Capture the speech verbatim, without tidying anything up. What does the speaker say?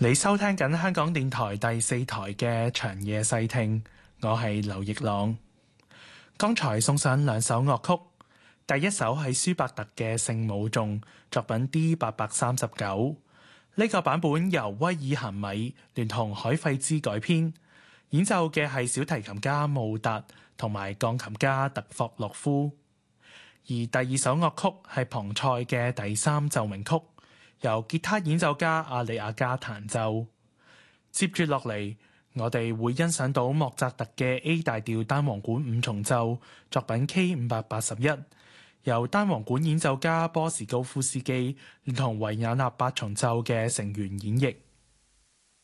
你收聽緊香港電台第四台嘅長夜細聽，我係劉奕朗。剛才送上兩首樂曲，第一首係舒伯特嘅聖母頌，作品 D 八百三十九。呢個版本由威爾咸米聯同海費茲改編，演奏嘅係小提琴家慕達同埋鋼琴家特霍洛夫。而第二首樂曲係龐塞嘅第三奏鳴曲，由吉他演奏家阿里亞加彈奏。接住落嚟，我哋會欣賞到莫扎特嘅 A 大調單簧管五重奏作品 K 五百八十一，由單簧管演奏家波士高夫斯基連同維也納八重奏嘅成員演繹。